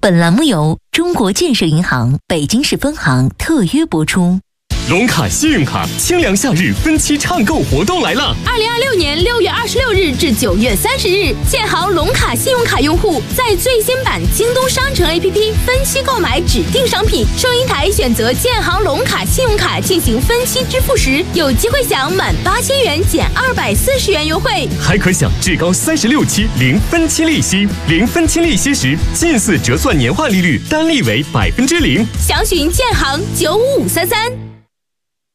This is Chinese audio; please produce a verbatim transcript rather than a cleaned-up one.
本栏目由中国建设银行北京市分行特约播出。 龙卡信用卡清凉夏日分期畅购活动来了！ 二零二六年六月二十六日至九月三十日，建行龙卡信用卡用户在最新版京东商城 A P P 分期购买指定商品，收银台选择建行龙卡信用卡进行分期支付时，有机会享满八千元减二百四十元优惠， 还可享至高三十六期零分期利息。零分期利息时，近似折算年化利率单利为百分之零。 详询建行九五五三三。